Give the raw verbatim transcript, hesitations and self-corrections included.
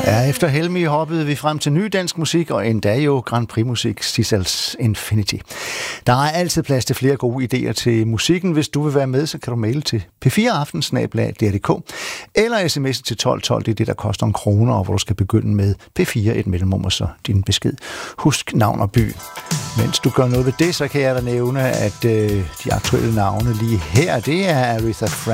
Ja, efter Helmi hoppede vi frem til ny dansk musik, og endda jo Grand Prix-musik, Sissels Infinity. Der er altid plads til flere gode idéer til musikken. Hvis du vil være med, så kan du maile til p fire aften snabel-a d r punktum d k eller sms'e til tolv tolv, det er det, der koster en kroner, og hvor du skal begynde med P fire, et mellemrum og så din besked. Husk navn og by. Mens du gør noget ved det, så kan jeg da nævne, at øh, de aktuelle navne lige her, det er Aretha Franklin,